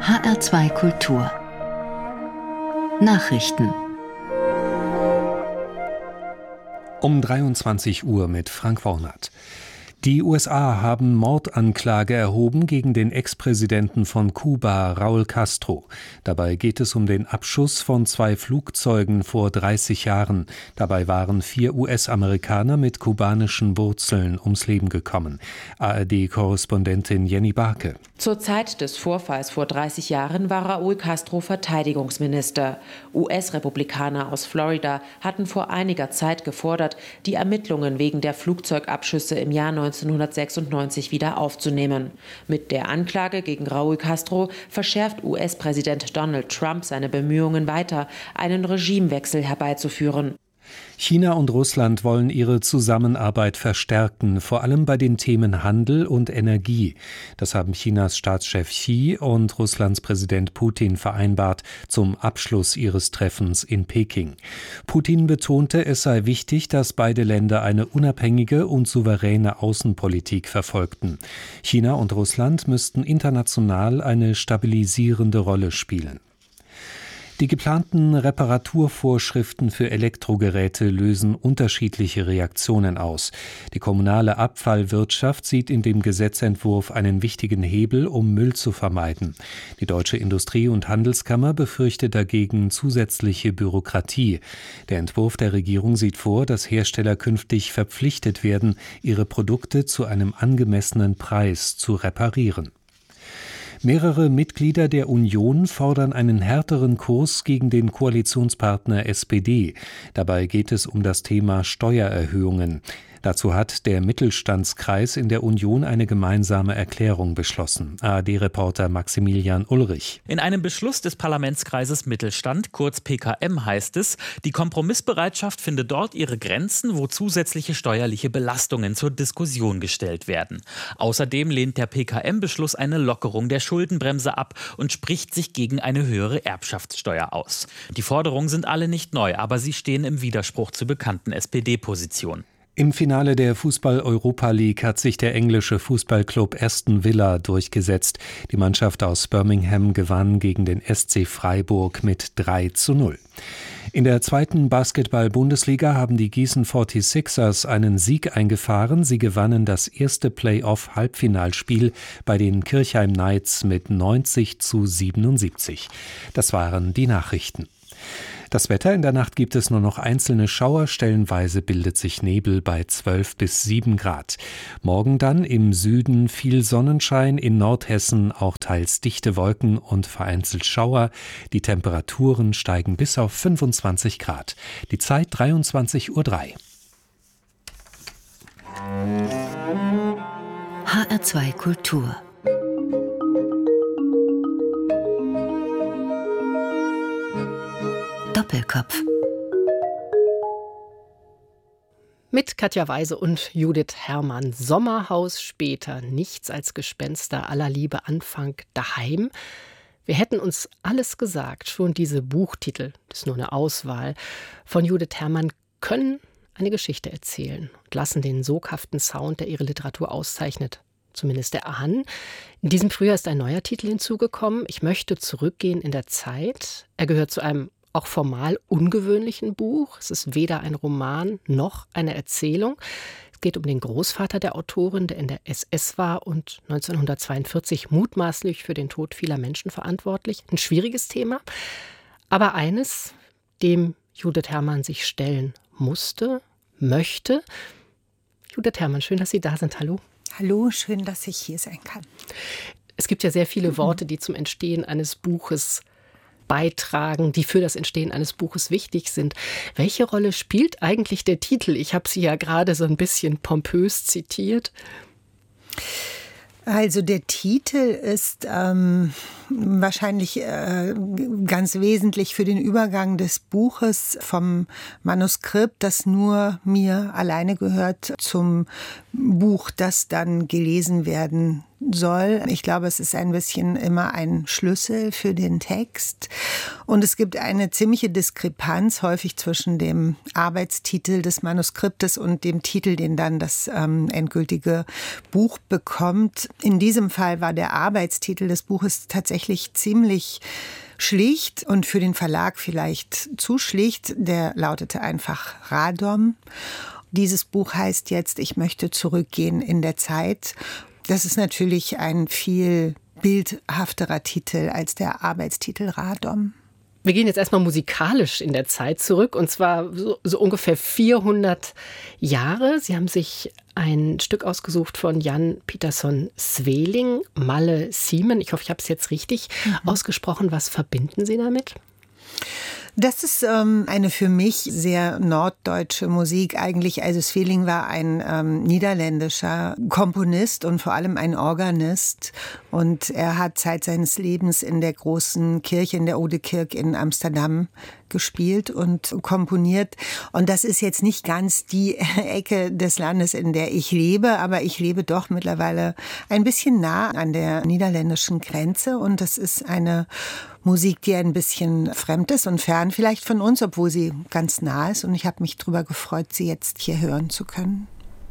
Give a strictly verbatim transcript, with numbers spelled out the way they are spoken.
H R zwei Kultur Nachrichten Um dreiundzwanzig Uhr mit Frank Wornert. Die U S A haben Mordanklage erhoben gegen den Ex-Präsidenten von Kuba, Raúl Castro. Dabei geht es um den Abschuss von zwei Flugzeugen vor dreißig Jahren. Dabei waren vier U S-Amerikaner mit kubanischen Wurzeln ums Leben gekommen. A R D-Korrespondentin Jenny Barke. Zur Zeit des Vorfalls vor dreißig Jahren war Raúl Castro Verteidigungsminister. U S-Republikaner aus Florida hatten vor einiger Zeit gefordert, die Ermittlungen wegen der Flugzeugabschüsse im Jahr neunzehnhundertsechsundneunzig wieder aufzunehmen. Mit der Anklage gegen Raúl Castro verschärft U S-Präsident Donald Trump seine Bemühungen weiter, einen Regimewechsel herbeizuführen. China und Russland wollen ihre Zusammenarbeit verstärken, vor allem bei den Themen Handel und Energie. Das haben Chinas Staatschef Xi und Russlands Präsident Putin vereinbart zum Abschluss ihres Treffens in Peking. Putin betonte, es sei wichtig, dass beide Länder eine unabhängige und souveräne Außenpolitik verfolgten. China und Russland müssten international eine stabilisierende Rolle spielen. Die geplanten Reparaturvorschriften für Elektrogeräte lösen unterschiedliche Reaktionen aus. Die kommunale Abfallwirtschaft sieht in dem Gesetzentwurf einen wichtigen Hebel, um Müll zu vermeiden. Die Deutsche Industrie- und Handelskammer befürchtet dagegen zusätzliche Bürokratie. Der Entwurf der Regierung sieht vor, dass Hersteller künftig verpflichtet werden, ihre Produkte zu einem angemessenen Preis zu reparieren. Mehrere Mitglieder der Union fordern einen härteren Kurs gegen den Koalitionspartner S P D. Dabei geht es um das Thema Steuererhöhungen. Dazu hat der Mittelstandskreis in der Union eine gemeinsame Erklärung beschlossen. A R D-Reporter Maximilian Ulrich. In einem Beschluss des Parlamentskreises Mittelstand, kurz P K M, heißt es, die Kompromissbereitschaft finde dort ihre Grenzen, wo zusätzliche steuerliche Belastungen zur Diskussion gestellt werden. Außerdem lehnt der P K M-Beschluss eine Lockerung der Schuldenbremse ab und spricht sich gegen eine höhere Erbschaftssteuer aus. Die Forderungen sind alle nicht neu, aber sie stehen im Widerspruch zur bekannten S P D-Position. Im Finale der Fußball-Europa League hat sich der englische Fußballclub Aston Villa durchgesetzt. Die Mannschaft aus Birmingham gewann gegen den S C Freiburg mit drei zu null. In der zweiten Basketball-Bundesliga haben die Gießen forty-sixers einen Sieg eingefahren. Sie gewannen das erste Play-off-Halbfinalspiel bei den Kirchheim Knights mit neunzig zu siebenundsiebzig. Das waren die Nachrichten. Das Wetter: In der Nacht gibt es nur noch einzelne Schauer, stellenweise bildet sich Nebel bei zwölf bis sieben Grad. Morgen dann im Süden viel Sonnenschein, in Nordhessen auch teils dichte Wolken und vereinzelt Schauer. Die Temperaturen steigen bis auf fünfundzwanzig Grad. Die Zeit dreiundzwanzig Uhr drei. H R zwei Kultur Doppelkopf. Mit Katja Weise und Judith Herrmann. Sommerhaus später, nichts als Gespenster aller Liebe, Anfang daheim. Wir hätten uns alles gesagt, schon diese Buchtitel, das ist nur eine Auswahl, von Judith Herrmann können eine Geschichte erzählen und lassen den soghaften Sound, der ihre Literatur auszeichnet, zumindest erahnen. In diesem Frühjahr ist ein neuer Titel hinzugekommen. Ich möchte zurückgehen in der Zeit. Er gehört zu einem auch formal ungewöhnlichen Buch. Es ist weder ein Roman noch eine Erzählung. Es geht um den Großvater der Autorin, der in der S S war und neunzehnhundertzweiundvierzig mutmaßlich für den Tod vieler Menschen verantwortlich. Ein schwieriges Thema, aber eines, dem Judith Herrmann sich stellen musste, möchte. Judith Herrmann, schön, dass Sie da sind. Hallo. Hallo, schön, dass ich hier sein kann. Es gibt ja sehr viele Worte, die zum Entstehen eines Buches beitragen, die für das Entstehen eines Buches wichtig sind. Welche Rolle spielt eigentlich der Titel? Ich habe Sie ja gerade so ein bisschen pompös zitiert. Also der Titel ist ähm, wahrscheinlich äh, ganz wesentlich für den Übergang des Buches vom Manuskript, das nur mir alleine gehört, zum Buch, das dann gelesen werden soll. Ich glaube, es ist ein bisschen immer ein Schlüssel für den Text. Und es gibt eine ziemliche Diskrepanz häufig zwischen dem Arbeitstitel des Manuskriptes und dem Titel, den dann das ähm, endgültige Buch bekommt. In diesem Fall war der Arbeitstitel des Buches tatsächlich ziemlich schlicht und für den Verlag vielleicht zu schlicht. Der lautete einfach Radom. Dieses Buch heißt jetzt Ich möchte zurückgehen in der Zeit. Das ist natürlich ein viel bildhafterer Titel als der Arbeitstitel Radom. Wir gehen jetzt erstmal musikalisch in der Zeit zurück, und zwar so, so ungefähr vierhundert Jahre. Sie haben sich ein Stück ausgesucht von Jan Pieterszoon Sweelinck, Malle Siemen. Ich hoffe, ich habe es jetzt richtig mhm. ausgesprochen. Was verbinden Sie damit? Das ist ähm, eine für mich sehr norddeutsche Musik eigentlich. Also Sweelinck war ein ähm, niederländischer Komponist und vor allem ein Organist. Und er hat Zeit seines Lebens in der großen Kirche, in der Oudekerk in Amsterdam gespielt und komponiert. Und das ist jetzt nicht ganz die Ecke des Landes, in der ich lebe, aber ich lebe doch mittlerweile ein bisschen nah an der niederländischen Grenze. Und das ist eine Musik, die ein bisschen fremd ist und fern vielleicht von uns, obwohl sie ganz nah ist. Und ich habe mich darüber gefreut, sie jetzt hier hören zu können.